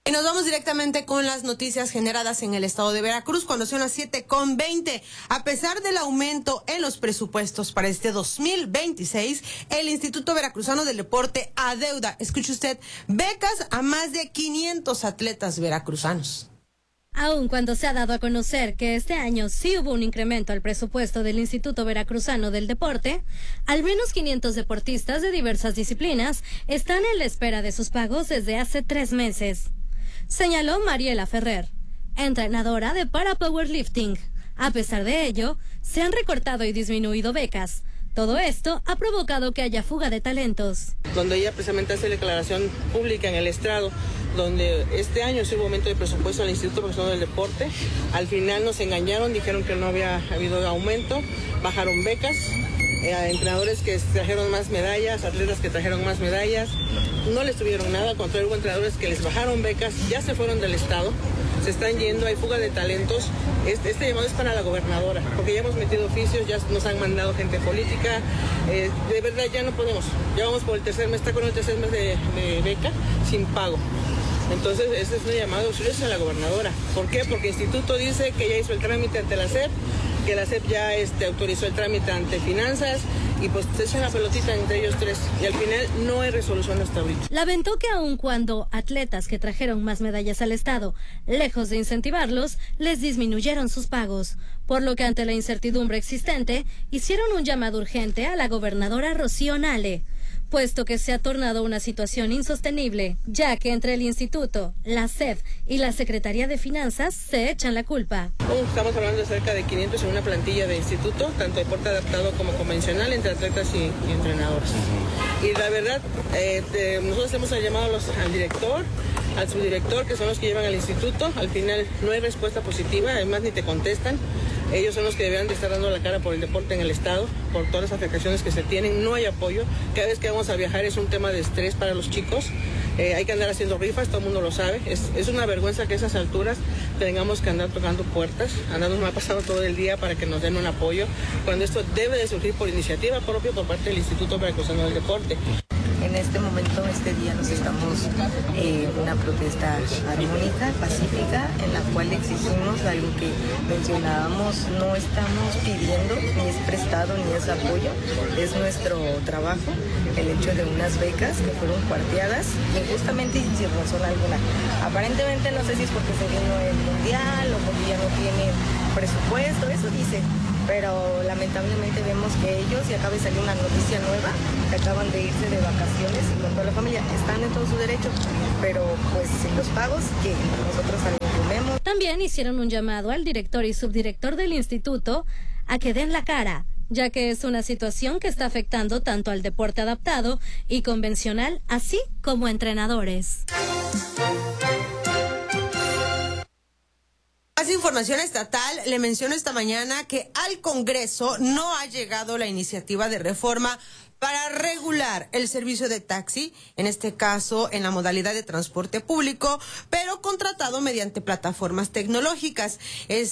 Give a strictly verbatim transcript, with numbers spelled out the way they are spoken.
Y nos vamos directamente con las noticias generadas en el estado de Veracruz cuando son las siete con veinte. A pesar del aumento en los presupuestos para este dos mil veintiséis, el Instituto Veracruzano del Deporte adeuda, escuche usted, becas a más de quinientos atletas veracruzanos. Aun cuando se ha dado a conocer que este año sí hubo un incremento al presupuesto del Instituto Veracruzano del Deporte, al menos quinientos deportistas de diversas disciplinas están en la espera de sus pagos desde hace tres meses. Señaló Mariela Ferrer, entrenadora de para powerlifting. A pesar de ello, se han recortado y disminuido becas. Todo esto ha provocado que haya fuga de talentos. Donde ella precisamente hace declaración pública en el estrado, donde este año es el momento de presupuesto al Instituto Profesional del Deporte. Al final nos engañaron, dijeron que no había habido aumento, bajaron becas, eh, a entrenadores que trajeron más medallas, atletas que trajeron más medallas, no les tuvieron nada, al contrario, hubo entrenadores que les bajaron becas, ya se fueron del estado, se están yendo, hay fuga de talentos. Este, este llamado es para la gobernadora, porque ya hemos metido oficios, ya nos han mandado gente política, eh, de verdad ya no podemos, ya vamos por el tercer mes, está con el tercer mes de, de beca sin pago. Entonces, este es un llamado de auxilio a la gobernadora. ¿Por qué? Porque el instituto dice que ya hizo el trámite ante la S E P, que la S E P ya este, autorizó el trámite ante finanzas, y pues se echan la pelotita entre ellos tres, y al final no hay resolución hasta ahorita. Lamentó que aun cuando atletas que trajeron más medallas al Estado, lejos de incentivarlos, les disminuyeron sus pagos, por lo que ante la incertidumbre existente, hicieron un llamado urgente a la gobernadora Rocío Nale, puesto que se ha tornado una situación insostenible, ya que entre el instituto, la S E D y la Secretaría de Finanzas se echan la culpa. Estamos hablando de cerca de quinientos en una plantilla de instituto, tanto deporte adaptado como convencional, entre atletas y, y entrenadores. Uh-huh. Y la verdad, eh, de, nosotros hemos llamado a los, al director, al subdirector, que son los que llevan al instituto. Al final no hay respuesta positiva, además ni te contestan. Ellos son los que deberían de estar dando la cara por el deporte en el estado, por todas las afectaciones que se tienen. No hay apoyo. Cada vez que vamos a viajar es un tema de estrés para los chicos. Eh, hay que andar haciendo rifas, todo el mundo lo sabe. Es, es una vergüenza que a esas alturas tengamos que andar tocando puertas. Andamos mal pasado todo el día para que nos den un apoyo, cuando esto debe de surgir por iniciativa propia por parte del Instituto Veracruzano del Deporte. En este momento, este día, nos estamos en eh, una protesta armónica, pacífica, en la cual exigimos algo que mencionábamos, no estamos pidiendo, ni es prestado, ni es apoyo, es nuestro trabajo, el hecho de unas becas que fueron cuarteadas, injustamente y sin razón alguna. Aparentemente no sé si es porque se vino el mundial o porque ya no tienen presupuesto, eso dice. Pero lamentablemente vemos que ellos, y acaba de salir una noticia nueva, que acaban de irse de vacaciones y con toda la familia, están en todo su derecho, pero pues sin los pagos que nosotros asumimos. También hicieron un llamado al director y subdirector del instituto a que den la cara, ya que es una situación que está afectando tanto al deporte adaptado y convencional, así como a entrenadores. Más información estatal, le menciono esta mañana que al Congreso no ha llegado la iniciativa de reforma para regular el servicio de taxi, en este caso en la modalidad de transporte público, pero contratado mediante plataformas tecnológicas. Es